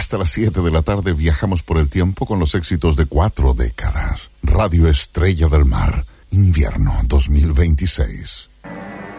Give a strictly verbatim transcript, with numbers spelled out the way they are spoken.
Hasta las siete de la tarde viajamos por el tiempo con los éxitos de cuatro décadas. Radio Estrella del Mar, invierno dos mil veintiséis.